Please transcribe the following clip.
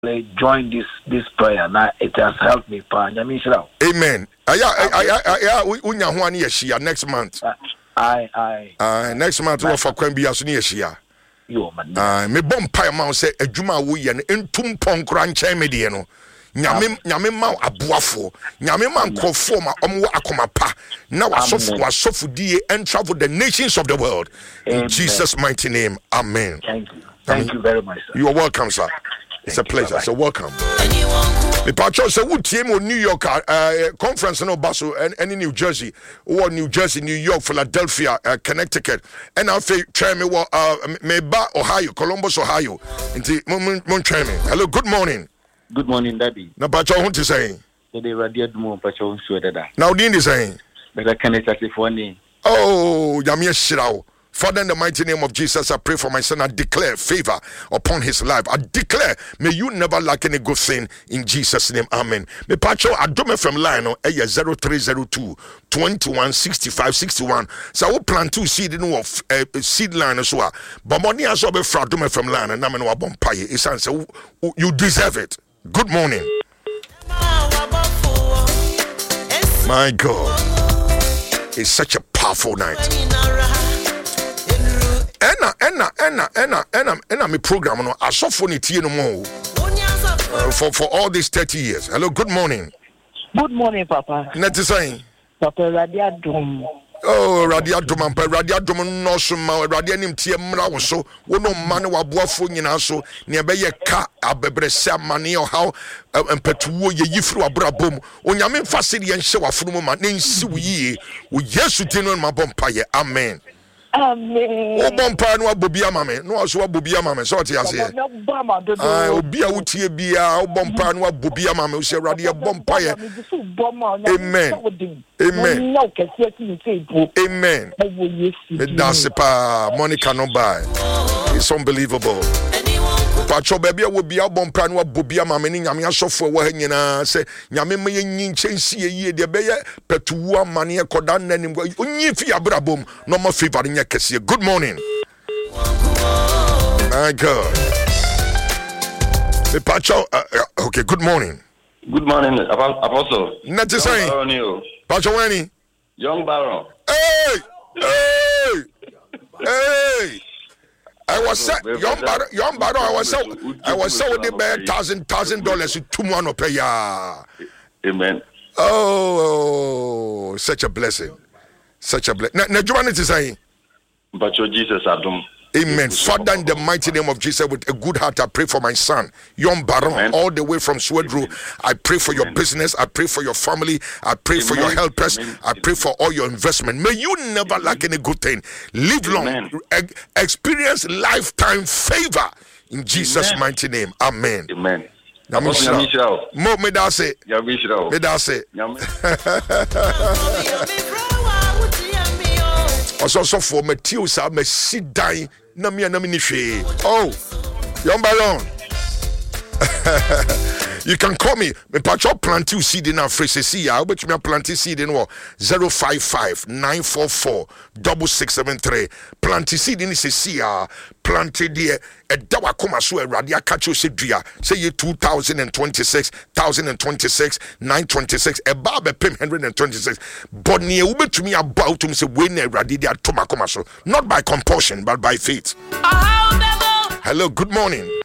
join this prayer. Now it has helped me. Amen. Unya ho ani yeshia next month. Next month we for kwan bia so ne yeshia. Me bom pai ma say adwuma wo ye no entum ponkra nchen me de no. Nyame ma aboafo. Nyame ma nkrofo ma omwo akoma pa. Na wasofu die and travel the nations of the world. In Jesus' mighty name. Amen. Thank you very much, sir. You are welcome, sir. It's a pleasure. So welcome. Me pacho say wo tie mo New York conference no baso and New Jersey or New Jersey, New York, Philadelphia, Connecticut. And I say try me ba Ohio, Columbus, Ohio. Inti mon try me. Hello, good morning. Good morning, Daddy. Na pacho what you saying? Today radio mo pacho so dada. Now din is saying. Better Kenneth for ni. Oh, yami shirao. Father, in the mighty name of Jesus, I pray for my son. I declare favor upon his life. I declare, may you never lack any good thing in Jesus' name. Amen. Me pacho adome from line on 0302 21 65 61. So I plant two seed in of seed line as well. But money as well be from adome from line and namen wa bompaye. It's answer you deserve it. Good morning. My God, it's such a powerful night. Enna me program no asofo ne tie no mo for all these 30 years. Hello, good morning. Good morning, Papa. Net is saying Papa Radiadum. Oh, Radiadum, Radiadum no so ma Radianim tie mra wo so wo no man wa boafo nyina so ne be ye ka abebrese amane o how empetuwo ye yifru abrabom onyame mfase de yenhye wafunu ma ne nsi wo yie wo Yesu tinu ma bompa ye. Amen. Amen. O bompa no abobia mame no aso abobia mame so te ase obi a wutie bia o bompa no abobia mame o se Awurade e bompa ye. Amen. Amen. Amen. That's pa Monica no buy. It's unbelievable. Pacho baby will be out bompa no abobia mame ni nyame asofo wo ha nyina se nyame ma yenyi nchensi ye de be ye petuwo amane e koda nanim onyi fi abrabom no ma favor nya kese. Good morning. My God. The Pacho okay, good morning. Good morning, Apostle. Not saying Pacho Wani Young Baron. Hey I was said, young Baro, I was so the bear $1,000 to one per year. Amen. Oh, such a blessing. Such a blessing. Now, Joanna is saying, but your Jesus Adam. Amen. Father, in the mighty name of Jesus, with a good heart, I pray for my son, Young Baron, all the way from Swedru. I pray for your business. I pray for your family. I pray for your helpers. I pray for all your investment. May you never lack any good thing. Live long. Experience lifetime favor in Jesus' mighty name. Amen. Amen. Mo me da se. Me da se. Also for Matthews, I may sit down. Na me ni hwe. Oh, Young Baron. You can call me. Me patcho plant you seed in Africa. See ya. Bet me plant seed in 055 944 6673. Plant seed in see ya. Planted there. A dawa koma so Awurade catch you say dua. Say ye 2026, 926. A barber pim 126. But near ubetumi about to say when Awurade dey atoma koma so. Not by compulsion, but by faith. Hello, good morning.